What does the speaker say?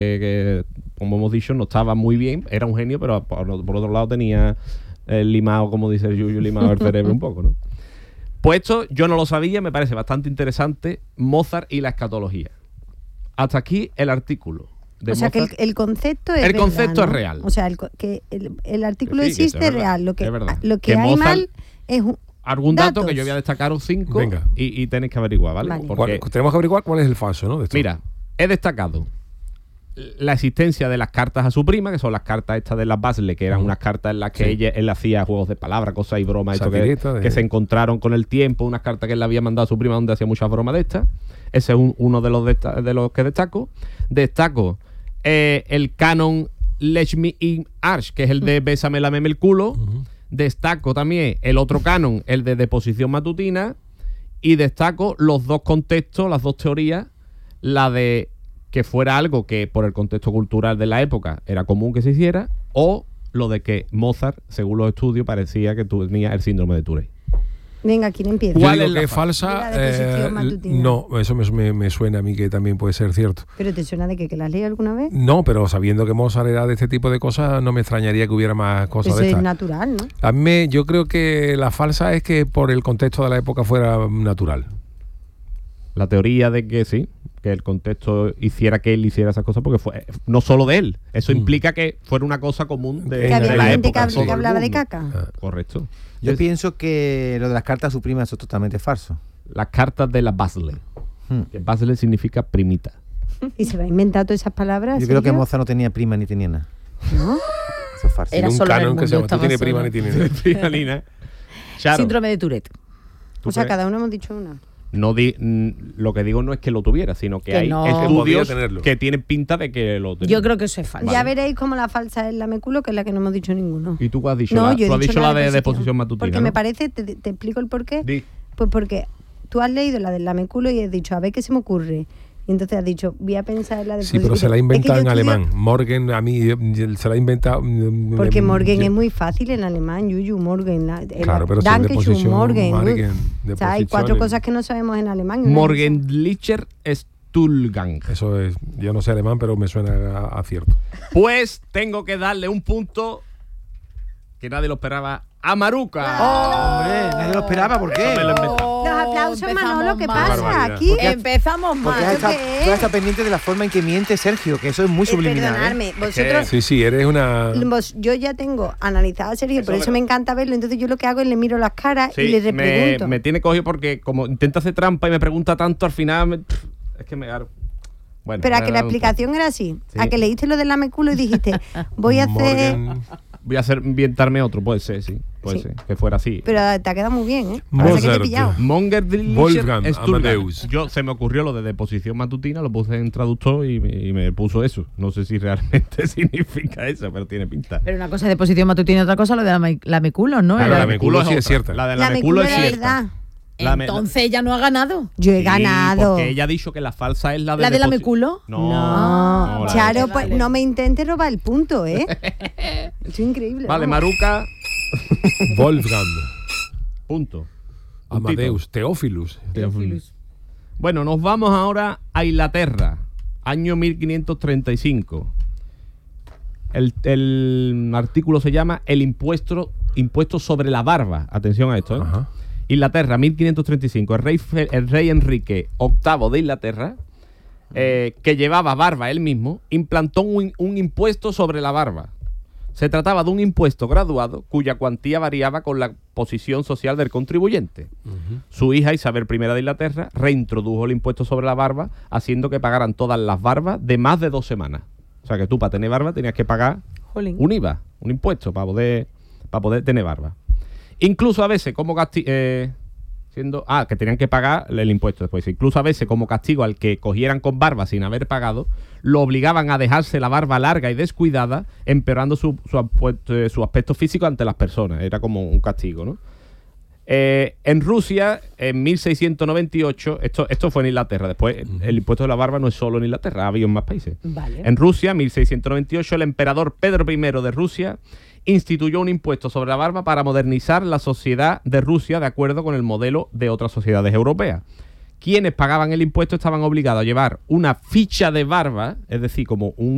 que, como hemos dicho, no estaba muy bien, era un genio, pero por otro lado tenía limado, como dice el Yuyu, limado el cerebro un poco, ¿no? Pues esto yo no lo sabía, me parece bastante interesante, Mozart y la escatología. Hasta aquí el artículo. O sea, Mozart. que el concepto es el verdad, concepto ¿no? es real. O sea, que el artículo Que sí, que existe, es es real. Lo que Que hay Mozart- mal es algún dato datos. que yo voy a destacaros 5 Venga. y tenéis que averiguar, ¿vale? Vale. Porque, Tenemos que averiguar cuál es el falso, ¿no? De esto. mira, he destacado la existencia de las cartas a su prima, que son las cartas estas de las Basle, que eran unas cartas en las que él hacía juegos de palabras, cosas y bromas, esto que se encontraron con el tiempo, unas cartas que él le había mandado a su prima donde hacía muchas bromas de estas. Ese es uno de los que destaco. Destaco el canon Lech Me in Arch, que es el de Bésame, lameme el culo. Destaco también el otro canon, el de Deposición Matutina. Y destaco los dos contextos, las dos teorías, la de que fuera algo que por el contexto cultural de la época era común que se hiciera, o lo de que Mozart, según los estudios, parecía que tenía el síndrome de Tourette. Venga, ¿quién empieza? Yo ¿Cuál digo es la que es falsa. La deposición matutina. No, eso me suena a mí que también puede ser cierto. ¿Pero te suena de que la has leído alguna vez? No, pero sabiendo que Mozart era de este tipo de cosas, no me extrañaría que hubiera más cosas Eso de es estas. natural, ¿no? A mí yo creo que la falsa es que por el contexto de la época fuera natural. La teoría de que sí, que el contexto hiciera que él hiciera esas cosas, porque fue no solo de él. Eso implica que fuera una cosa común de Que había la gente época. que todo el hablaba de mundo. caca. Correcto. Yo Es pienso que lo de las cartas a su prima eso es totalmente falso. las cartas de la Basle. Que Basle significa primita. ¿Y se va a inventar todas esas palabras? Yo creo que Sergio? Mozart no tenía prima ni tenía nada. ¿No? Eso es falso. Era En un solo en el canon que se mundo, llama, tú tienes estaba prima solo. ni tienes nada. Lina. Charo, Síndrome de Tourette. ¿tú O sea, crees? cada uno hemos dicho una. No lo que digo no es que lo tuviera, sino que Que hay no. Podía estudios tenerlo. que tienen pinta de que lo tenía. Yo creo que eso es falso. Ya veréis cómo la falsa es la meculo, que es la que no hemos dicho ninguno. ¿Y tú qué has dicho? No, La- yo he tú has dicho dicho la de deposición matutina, Porque ¿no? me parece, te explico el porqué. Di. Pues porque tú has leído la del lameculo y has dicho, a ver qué se me ocurre. Y entonces has dicho, voy a pensar en la de Sí, pero se la ha Es que inventado yo en estudio- alemán. Morgan, a mí, se la ha inventado. Porque Morgen es muy fácil en alemán, Yuyu, Morgen. Claro, pero Danke son deposición, schön, Morgen. Morgen, O sea, hay cuatro deposiciones. cosas que no sabemos en alemán. y una Morgendlicher Stuhlgang. Eso es, yo no sé alemán, pero me suena a cierto. Pues tengo que darle un punto que nadie lo esperaba a Maruca. Hombre, nadie lo esperaba, ¿por qué? Eso me lo he inventado. Los aplausos, Empezamos Manolo, ¿qué mal. pasa? Barbaridad. Aquí Empezamos Porque mal. ¿eso qué es? tú estás pendiente de la forma en que miente Sergio, que eso es muy subliminal. Perdonadme, vosotros... Sí, sí, eres una. Yo ya tengo analizado a Sergio, por eso me encanta verlo. Entonces yo lo que hago es le miro las caras y le repregunto. me tiene cogido porque como intenta hacer trampa y me pregunta tanto, al final es que me... Bueno, Pero a me que ha la dado un explicación era así. Sí. A que leíste lo del lameculo y dijiste, voy a hacer... Morgan. poco. Voy a inventarme otro, puede ser, sí. Puede Sí. ser, que fuera así. Pero te ha quedado muy bien, ¿eh? Pasa que te he Mozart. pillado. Mongerdlicher Wolfgang Stuhlgang. Amadeus. Yo se me ocurrió lo de deposición matutina, lo puse en traductor y me puso eso. No sé si realmente significa eso, pero tiene pinta. Pero una cosa es deposición matutina y otra cosa lo de lameculo, ¿no? Claro, Era- la meculo sí es otra. cierta. La de La lameculo meculo es era cierta. verdad. Entonces ella no ha ganado. Yo he Sí, ganado. Porque ella ha dicho que la falsa es la de ¿La de lameculo? No, No, la Charo, de- pues vale. no me intentes robar el punto, ¿eh? Es increíble. Vale, vamos. Maruca, Wolfgang. punto. Amadeus. Teófilus. Bueno, nos vamos ahora a Inglaterra, año 1535. El artículo se llama El impuesto sobre la barba. Atención a esto, ¿eh? Ajá. Inglaterra, 1535. El rey Enrique VIII de Inglaterra, que llevaba barba él mismo, implantó un impuesto sobre la barba. Se trataba de un impuesto graduado cuya cuantía variaba con la posición social del contribuyente. Su hija Isabel I de Inglaterra reintrodujo el impuesto sobre la barba, haciendo que pagaran todas las barbas de más de 2 semanas. O sea que tú para tener barba tenías que pagar Jolín. un IVA, un impuesto para poder tener barba. Incluso a veces como castigo, que tenían que pagar el impuesto después. Incluso a veces como castigo al que cogieran con barba sin haber pagado, lo obligaban a dejarse la barba larga y descuidada, empeorando su aspecto físico ante las personas. Era como un castigo, ¿no? En Rusia, en 1698, esto fue en Inglaterra. Después, el impuesto de la barba no es solo en Inglaterra, ha habido en más países. Vale. En Rusia, 1698, el emperador Pedro I de Rusia instituyó un impuesto sobre la barba para modernizar la sociedad de Rusia de acuerdo con el modelo de otras sociedades europeas. Quienes pagaban el impuesto estaban obligados a llevar una ficha de barba, es decir, como un